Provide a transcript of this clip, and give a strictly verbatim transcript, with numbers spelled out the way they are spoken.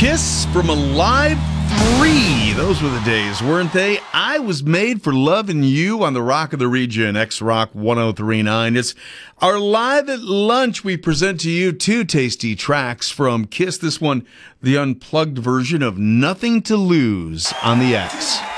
Kiss from Alive three. Those were the days, weren't they? I Was Made for Loving You on the Rock of the Region, X-Rock ten thirty-nine. It's our Live at Lunch. We present to you two tasty tracks from Kiss. This one, the unplugged version of Nothing to Lose on the X.